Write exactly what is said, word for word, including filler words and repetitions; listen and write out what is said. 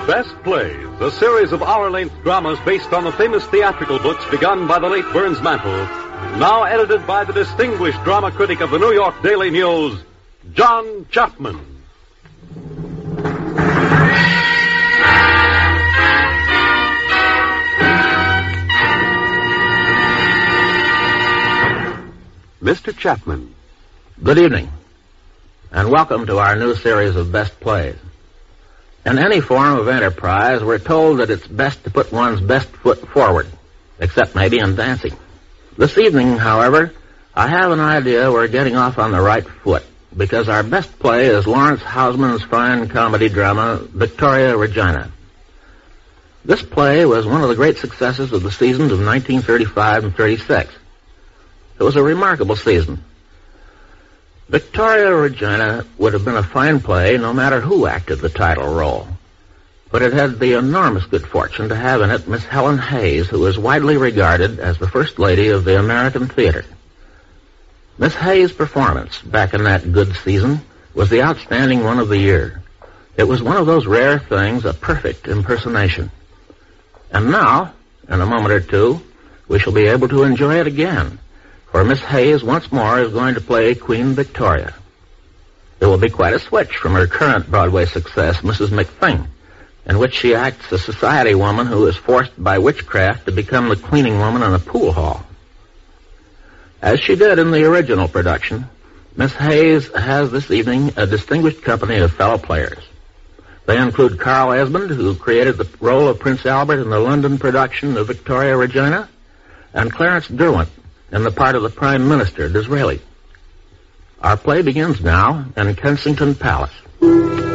Best Plays, a series of hour-length dramas based on the famous theatrical books begun by the late Burns Mantle, now edited by the distinguished drama critic of the New York Daily News, John Chapman. Mister Chapman. Good evening, and welcome to our new series of Best Plays. In any form of enterprise, we're told that it's best to put one's best foot forward, except maybe in dancing. This evening, however, I have an idea we're getting off on the right foot, because our best play is Lawrence Hausman's fine comedy drama, Victoria Regina. This play was one of the great successes of the seasons of nineteen thirty-five and thirty-six. It was a remarkable season. Victoria Regina would have been a fine play no matter who acted the title role. But it had the enormous good fortune to have in it Miss Helen Hayes, who is widely regarded as the first lady of the American theater. Miss Hayes' performance back in that good season was the outstanding one of the year. It was one of those rare things, a perfect impersonation. And now, in a moment or two, we shall be able to enjoy it again, for Miss Hayes once more is going to play Queen Victoria. It will be quite a switch from her current Broadway success, Missus McFing, in which she acts a society woman who is forced by witchcraft to become the cleaning woman in a pool hall. As she did in the original production, Miss Hayes has this evening a distinguished company of fellow players. They include Carl Esmond, who created the role of Prince Albert in the London production of Victoria Regina, and Clarence Derwent in the part of the Prime Minister, Disraeli. Our play begins now in Kensington Palace.